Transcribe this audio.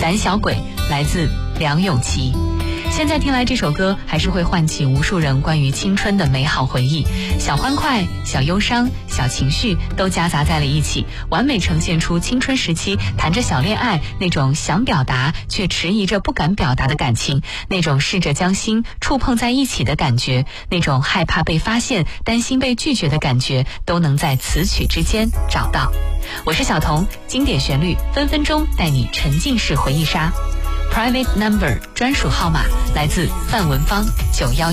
胆小鬼来自梁咏琪。现在听来这首歌还是会唤起无数人关于青春的美好回忆，小欢快、小忧伤、小情绪都夹杂在了一起，完美呈现出青春时期谈着小恋爱那种想表达却迟疑着不敢表达的感情，那种试着将心触碰在一起的感觉，那种害怕被发现担心被拒绝的感觉，都能在词曲之间找到。我是小童，经典旋律分分钟带你沉浸式回忆杀。Private Number 专属号码来自范文芳911。